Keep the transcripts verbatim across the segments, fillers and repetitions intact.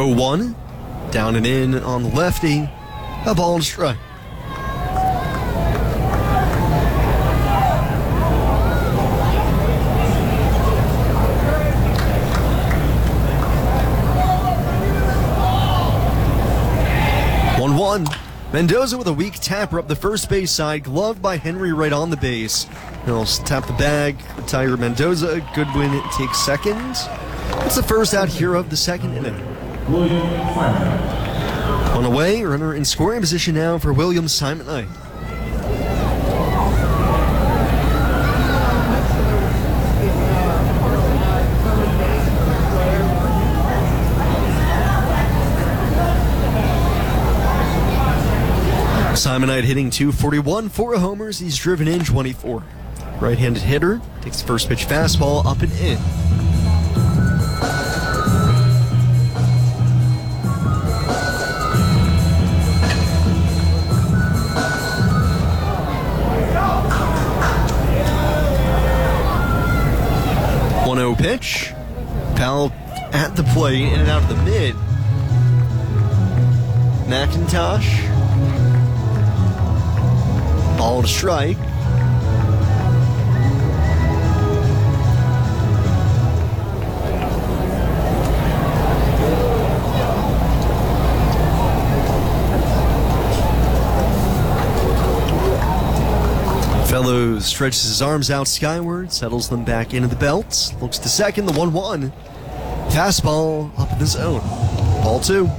oh one. Down and in on the lefty. A ball and strike. one one. Mendoza with a weak tapper up the first base side, gloved by Henry right on the base. He'll tap the bag, retire Mendoza. Goodwin takes second. It's the first out here of the second inning. On the way, runner in scoring position now for William Simon Knight. Simon Knight hitting two forty-one, four homers. He's driven in twenty-four. Right-handed hitter, takes the first pitch fastball up and in. one oh pitch. Powell at the plate, in and out of the mid. McIntosh. Ball to strike. Fellows stretches his arms out skyward, settles them back into the belt, looks to second, the one one. Fastball up in the zone. Ball two.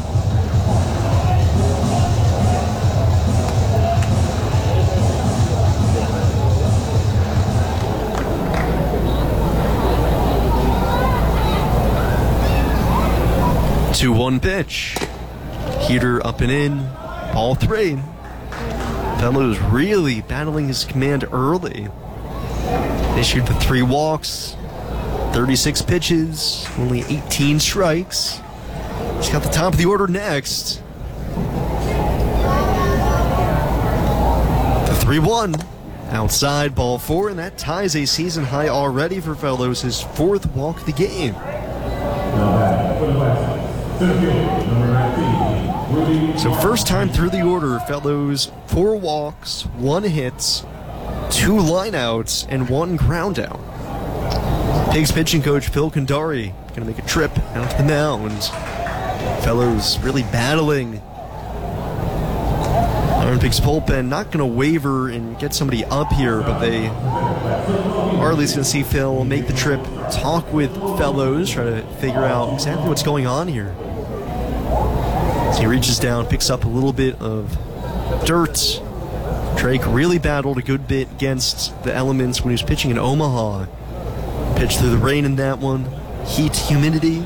two one pitch. Heater up and in. Ball three. Fellows really battling his command early. Issued the three walks, thirty-six pitches, only eighteen strikes. He's got the top of the order next. The three one. Outside, ball four, and that ties a season high already for Fellows, his fourth walk of the game. So first time through the order, Fellows, four walks, one hit, two lineouts, and one ground out. Pigs pitching coach Phil Kandari going to make a trip out to the mound. Fellows really battling. Iron Pigs bullpen not going to waver and get somebody up here, but they are at least going to see Phil make the trip, talk with Fellows, try to figure out exactly what's going on here. He reaches down, picks up a little bit of dirt. Drake really battled a good bit against the elements when he was pitching in Omaha. Pitched through the rain in that one. Heat, humidity.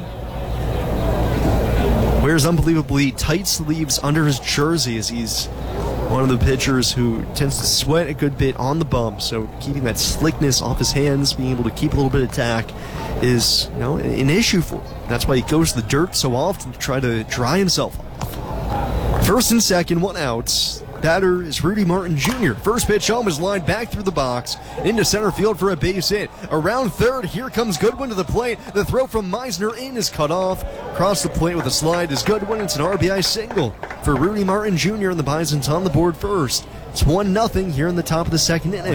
Wears unbelievably tight sleeves under his jersey as he's one of the pitchers who tends to sweat a good bit on the bump. So keeping that slickness off his hands, being able to keep a little bit of tack is, you know, an issue for him. That's why he goes to the dirt so often to try to dry himself off. First and second, one out. Batter is Rudy Martin Junior First pitch home is lined back through the box into center field for a base hit. Around third, here comes Goodwin to the plate. The throw from Meisner in is cut off. Across the plate with a slide is Goodwin. It's an R B I single for Rudy Martin Junior and the Bisons on the board first. It's one nothing here in the top of the second inning.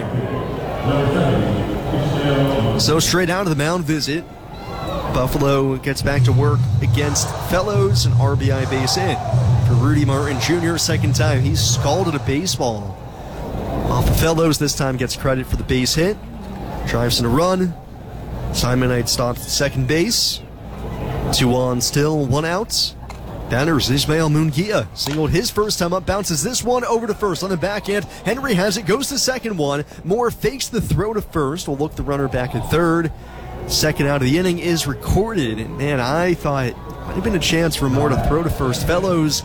So straight out of the mound visit, Buffalo gets back to work against Fellows, an R B I base hit for Rudy Martin Junior Second time he's scalded a baseball. Off of Fellows, this time gets credit for the base hit. Drives in a run. Simon Knight stops at second base. Two on still, one out. Batters Ismael Munguia singled his first time up, bounces this one over to first on the backhand. Henry has it, goes to second one. Moore fakes the throw to first. Will look the runner back at third. Second out of the inning is recorded. And man, I thought it might have been a chance for Moore to throw to first. Fellows